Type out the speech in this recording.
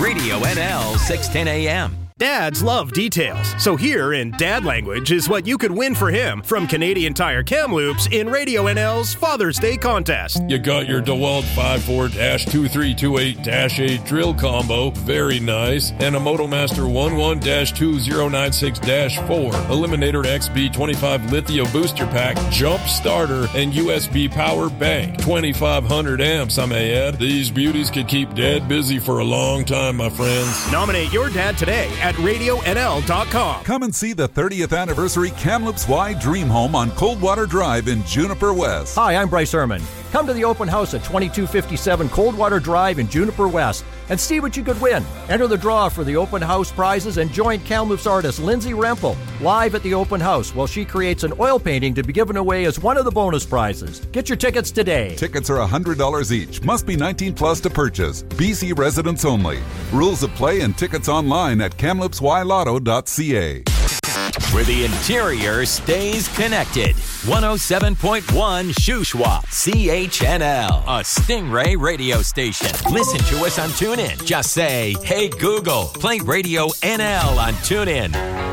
Radio NL 610 AM. Dads love details, so here in Dad language is what you could win for him from Canadian Tire Kamloops in Radio NL's Father's Day contest. You got your DeWalt 54-2328-8 drill combo, very nice, and a Motomaster 11-2096-4, Eliminator XB25 Lithium Booster Pack, Jump Starter, and USB Power Bank. 2,500 amps, I may add. These beauties could keep Dad busy for a long time, my friends. Nominate your dad today at RadioNL.com. Come and see the 30th anniversary Kamloops Y Dream Home on Coldwater Drive in Juniper West. Hi, I'm Bryce Herman. Come to the open house at 2257 Coldwater Drive in Juniper West and see what you could win. Enter the draw for the open house prizes and join Kamloops artist Lindsay Rempel live at the open house while she creates an oil painting to be given away as one of the bonus prizes. Get your tickets today. Tickets are $100 each. Must be 19 plus to purchase. BC residents only. Rules of play and tickets online at kamloopsylotto.ca. Where the interior stays connected. 107.1 Shuswap, CHNL, a Stingray radio station. Listen to us on TuneIn. Just say, hey Google, play Radio NL on TuneIn.